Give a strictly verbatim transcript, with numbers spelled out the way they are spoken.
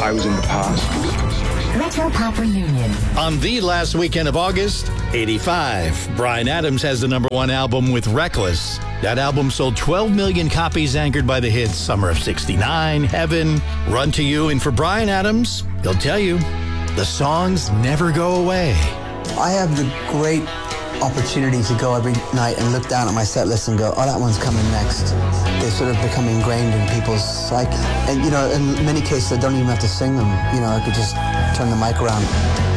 I was in the past. Retro Pop Reunion. On the last weekend of August, eighty-five, Bryan Adams has the number one album with Reckless. That album sold twelve million copies, anchored by the hits Summer of sixty-nine, Heaven, Run to You. And for Bryan Adams, he'll tell you, the songs never go away. I have the great opportunity to go every night and look down at my set list and go, oh, that one's coming next. They sort of become ingrained in people's psyche. And, you know, in many cases, I don't even have to sing them. You know, I could just turn the mic around.